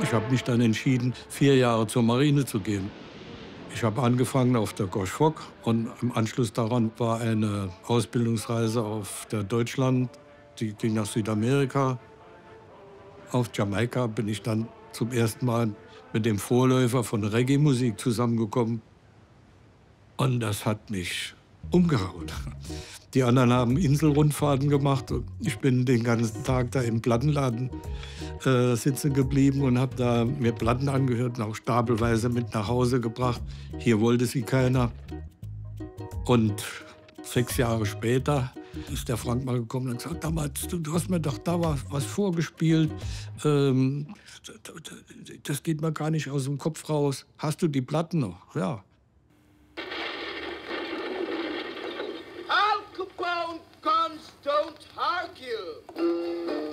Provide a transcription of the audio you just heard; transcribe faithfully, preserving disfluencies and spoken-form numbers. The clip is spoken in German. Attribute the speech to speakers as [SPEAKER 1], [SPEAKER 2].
[SPEAKER 1] Ich habe mich dann entschieden, vier Jahre zur Marine zu gehen. Ich habe angefangen auf der Gorsch Fock und im Anschluss daran war eine Ausbildungsreise auf der Deutschland, die ging nach Südamerika. Auf Jamaika bin ich dann zum ersten Mal mit dem Vorläufer von Reggae-Musik zusammengekommen. Und das hat mich umgehauen. Die anderen haben Inselrundfahrten gemacht und ich bin den ganzen Tag da im Plattenladen äh, sitzen geblieben und habe da mir Platten angehört und auch stapelweise mit nach Hause gebracht. Hier wollte sie keiner. Und sechs Jahre später ist der Frank mal gekommen und gesagt, damals, du, du hast mir doch da was, was vorgespielt. Ähm, das geht mir gar nicht aus dem Kopf raus. Hast du die Platten noch? Ja.
[SPEAKER 2] Al Capone guns don't hurt you.